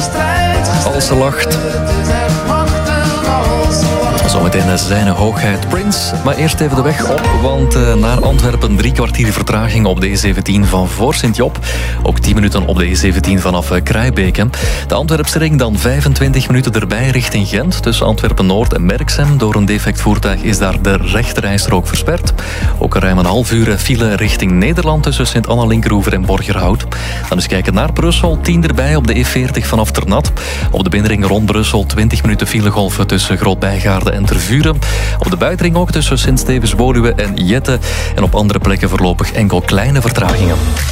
Als ze lacht. Zometeen zijn hoogheid Prins. Maar eerst even de weg op, want naar Antwerpen 3 kwartier vertraging op de E17 van voor Sint-Job. Ook 10 minuten op de E17 vanaf Krijbeke. De Antwerpse ring dan 25 minuten erbij richting Gent. Tussen Antwerpen-Noord en Merksem. Door een defect voertuig is daar de rechterrijstrook versperd. Ook ruim een half uur file richting Nederland tussen Sint-Anna-Linkeroever en Borgerhout. Dan eens kijken naar Brussel. 10 erbij op de E40 vanaf Ternat. Op de binnenring rond Brussel 20 minuten filegolven tussen Groot-Bijgaarde en Tervuren. Op de buitenring ook tussen Sint-Stevens-Woluwe en Jette. En op andere plekken voorlopig enkel kleine vertragingen.